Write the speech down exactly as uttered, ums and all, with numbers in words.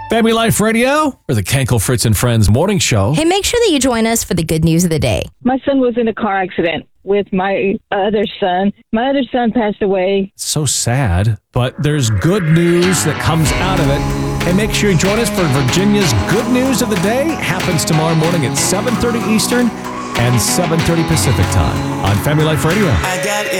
Family Life Radio, or the Kenkel Fritz and Friends morning show. Hey, make sure that you join us for the good news of the day. My son was in a car accident with my other son. My other son passed away. So sad, but there's good news that comes out of it. And make sure you join us for Virginia's Good News of the Day. Happens tomorrow morning at seven thirty Eastern and seven thirty Pacific time on Family Life Radio. I got